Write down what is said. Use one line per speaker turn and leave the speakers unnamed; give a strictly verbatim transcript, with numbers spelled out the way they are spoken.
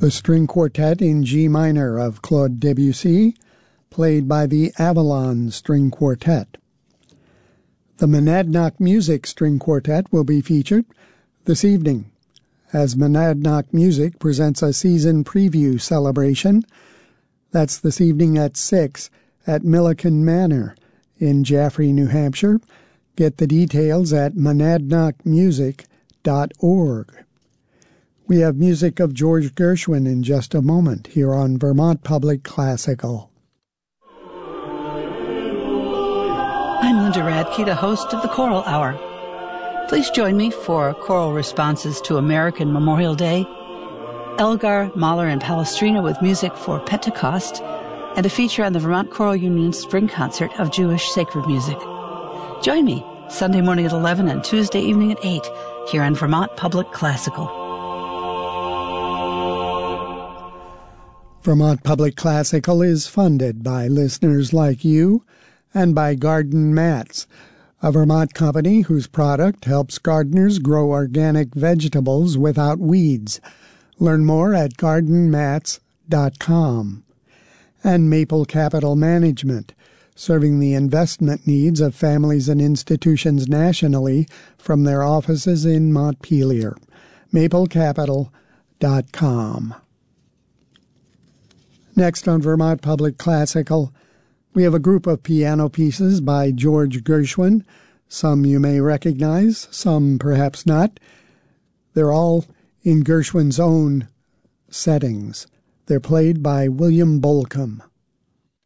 The String Quartet in G minor of Claude Debussy, played by the Avalon String Quartet. The Monadnock Music String Quartet will be featured this evening, as Monadnock Music presents a season preview celebration. That's this evening at six at Milliken Manor in Jaffrey, New Hampshire. Get the details at monadnock music dot org. We have music of George Gershwin in just a moment here on Vermont Public Classical.
I'm Linda Radke, the host of the Choral Hour. Please join me for choral responses to American Memorial Day, Elgar, Mahler, and Palestrina with music for Pentecost, and a feature on the Vermont Choral Union's Spring Concert of Jewish Sacred Music. Join me Sunday morning at eleven and Tuesday evening at eight here on Vermont Public Classical.
Vermont Public Classical is funded by listeners like you and by Garden Mats, a Vermont company whose product helps gardeners grow organic vegetables without weeds. Learn more at garden mats dot com. And Maple Capital Management, serving the investment needs of families and institutions nationally from their offices in Montpelier. maple capital dot com. Next on Vermont Public Classical, we have a group of piano pieces by George Gershwin. Some you may recognize, some perhaps not. They're all in Gershwin's own settings. They're played by William Bolcom.